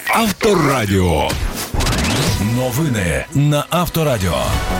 Авторадіо. Новини на Авторадіо.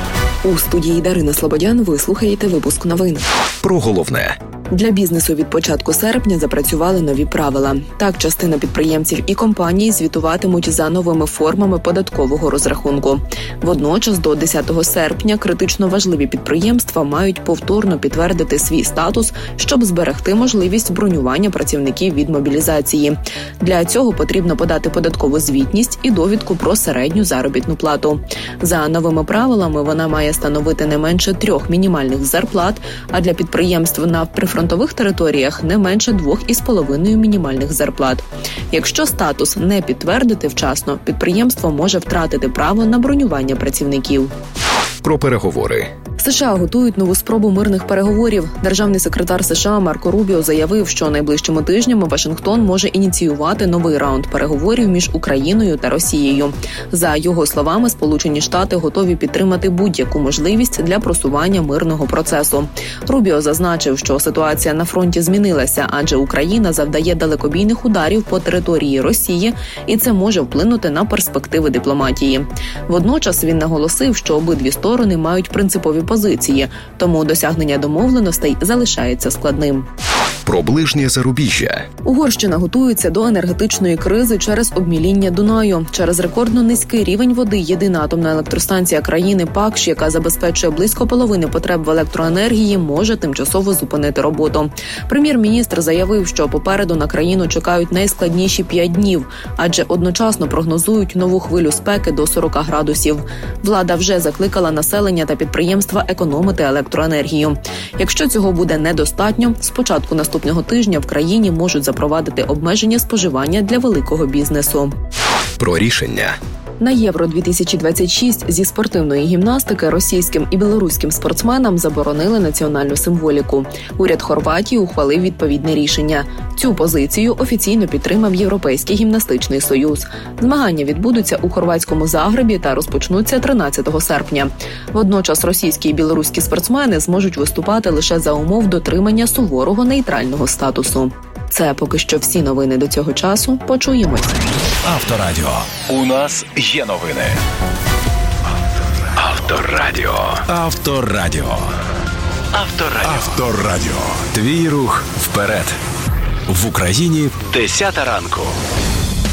У студії Дарина Слободян ви слухаєте випуск новин. Про головне. Для бізнесу від початку серпня запрацювали нові правила. Так, частина підприємців і компаній звітуватимуть за новими формами податкового розрахунку. Водночас до 10 серпня критично важливі підприємства мають повторно підтвердити свій статус, щоб зберегти можливість бронювання працівників від мобілізації. Для цього потрібно подати податкову звітність і довідку про середню заробітну плату. За новими правилами вона має становити не менше 3 мінімальних зарплат, а для підприємств на прифронтових територіях не менше 2,5 мінімальних зарплат. Якщо статус не підтвердити вчасно, підприємство може втратити право на бронювання працівників. Про переговори. США готують нову спробу мирних переговорів. Державний секретар США Марко Рубіо заявив, що найближчими тижнями Вашингтон може ініціювати новий раунд переговорів між Україною та Росією. За його словами, Сполучені Штати готові підтримати будь-яку можливість для просування мирного процесу. Рубіо зазначив, що ситуація на фронті змінилася, адже Україна завдає далекобійних ударів по території Росії, і це може вплинути на перспективи дипломатії. Водночас він наголосив, що обидві сторони мають принципові позиції, тому досягнення домовленостей залишається складним. Про ближнє зарубіжжя. Угорщина готується до енергетичної кризи через обміління Дунаю. Через рекордно низький рівень води єдина атомна електростанція країни Пакш, яка забезпечує близько половини потреб в електроенергії, може тимчасово зупинити роботу. Прем'єр-міністр заявив, що попереду на країну чекають найскладніші 5 днів, адже одночасно прогнозують нову хвилю спеки до 40 градусів. Влада вже закликала населення та підприємства економити електроенергію. Якщо цього буде недостатньо, спочатку наступного тижня в країні можуть запровадити обмеження споживання для великого бізнесу. Про рішення. На Євро-2026 зі спортивної гімнастики російським і білоруським спортсменам заборонили національну символіку. Уряд Хорватії ухвалив відповідне рішення. Цю позицію офіційно підтримав Європейський гімнастичний союз. Змагання відбудуться у хорватському Загребі та розпочнуться 13 серпня. Водночас російські і білоруські спортсмени зможуть виступати лише за умов дотримання суворого нейтрального статусу. Це поки що всі новини до цього часу. Почуємось. Авторадіо. У нас є новини. Авторадіо. Авторадіо. Авторадіо. Авторадіо. Твій рух вперед. В Україні 10 ранку.